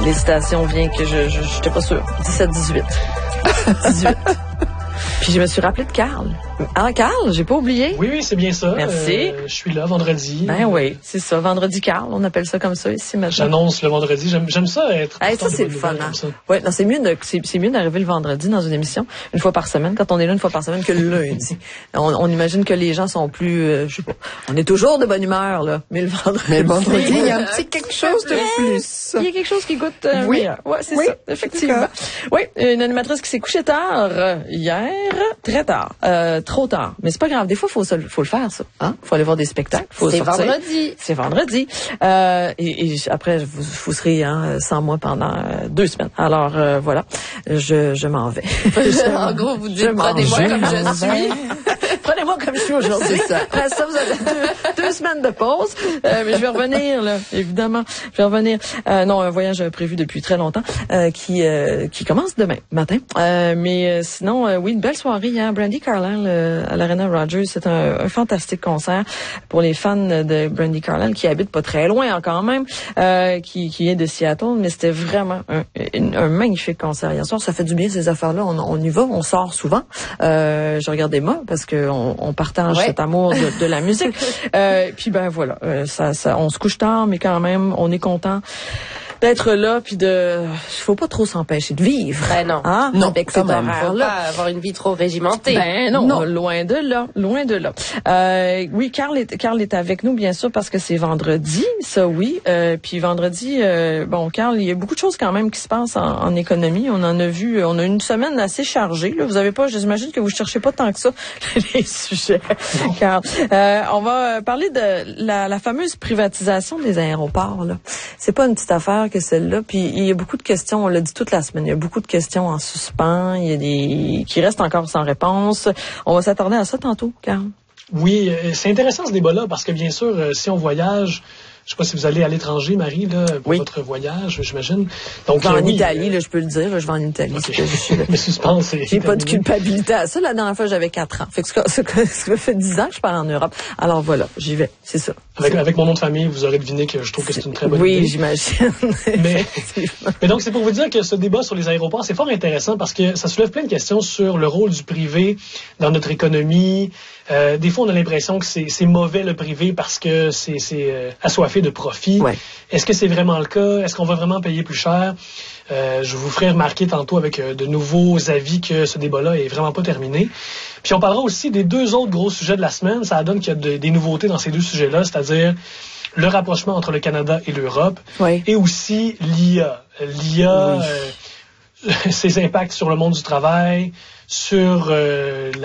L'hésitation vient que je n'étais pas sûre. 17-18. 18. Puis je me suis rappelé de Carl. Ah, Carl, j'ai pas oublié. Oui, c'est bien ça. Merci. Je suis là vendredi. Ben oui, c'est ça. Vendredi Carl, on appelle ça comme ça ici maintenant. J'annonce le vendredi. J'aime ça être. Ça, c'est le fun. Hein? Ouais, non, c'est mieux d'arriver le vendredi dans une émission, une fois par semaine, quand on est là une fois par semaine, que le lundi. On imagine que les gens sont plus, je sais pas, on est toujours de bonne humeur, là. Mais le vendredi, il y a un petit quelque chose de plus. Il y a quelque chose qui goûte meilleur. Ouais, c'est oui, ça, effectivement. Oui, une animatrice qui s'est couchée tard hier, très tard, trop tard. Mais c'est pas grave. Des fois, faut le faire, ça. Hein? Faut aller voir des spectacles. C'est vendredi. C'est vendredi. Et après, vous serez sans moi pendant 2 semaines. Alors voilà, je m'en vais. En gros, vous dites prenez-moi comme je suis. Prenez-moi comme je suis aujourd'hui. C'est ça. Après ça, vous avez deux semaines de pause. Mais je vais revenir, là, évidemment. Je vais revenir. Non, un voyage prévu depuis très longtemps qui commence demain matin. Mais sinon, oui, une belle soirée hier. Brandi Carlile à l'Arena Rogers. C'est un fantastique concert pour les fans de Brandi Carlile qui habitent pas très loin quand même, qui est de Seattle. Mais c'était vraiment un magnifique concert hier soir. Ça fait du bien ces affaires-là. On y va, on sort souvent. Je regarde Emma parce que on partage cet amour de la musique. Puis ben voilà, on se couche tard, mais quand même, on est content d'être là, puis faut pas trop s'empêcher de vivre. Ben non. Hein? Non, avec cet horaire-là. Faut pas avoir une vie trop régimentée. Ben non, loin de là. Oui, Carl est avec nous, bien sûr, parce que c'est vendredi, ça oui. Puis vendredi, Carl, il y a beaucoup de choses quand même qui se passent en économie. On en a vu, on a une semaine assez chargée. Là. Vous avez pas, j'imagine que vous cherchez pas tant que ça les sujets, Carl. On va parler de la fameuse privatisation des aéroports. Là. C'est pas une petite affaire que celle-là. Puis il y a beaucoup de questions, on l'a dit toute la semaine, il y a beaucoup de questions en suspens, il y a des qui restent encore sans réponse. On va s'attarder à ça tantôt, Carl. Oui, c'est intéressant ce débat-là parce que bien sûr, si on voyage, je sais pas si vous allez à l'étranger, Marie, là, pour votre voyage, j'imagine. Donc, je vais en Italie, là, je peux le dire, là, je vais en Italie. Okay. Le suspense, c'est j'ai pas de culpabilité à ça. La dernière fois, j'avais 4 ans. Fait que ça fait 10 ans que je pars en Europe. Alors voilà, j'y vais, c'est ça. Avec mon nom de famille, vous aurez deviné que je trouve que c'est une très bonne idée. Oui, j'imagine. Mais donc, c'est pour vous dire que ce débat sur les aéroports, c'est fort intéressant parce que ça soulève plein de questions sur le rôle du privé dans notre économie. Des fois, on a l'impression que c'est mauvais le privé parce que c'est assoiffé de profit. Ouais. Est-ce que c'est vraiment le cas? Est-ce qu'on va vraiment payer plus cher? Je vous ferai remarquer tantôt avec de nouveaux avis que ce débat-là est vraiment pas terminé. Puis on parlera aussi des 2 autres gros sujets de la semaine. Ça donne qu'il y a des nouveautés dans ces 2 sujets-là, c'est-à-dire le rapprochement entre le Canada et l'Europe et aussi l'IA. L'IA, ses impacts sur le monde du travail, sur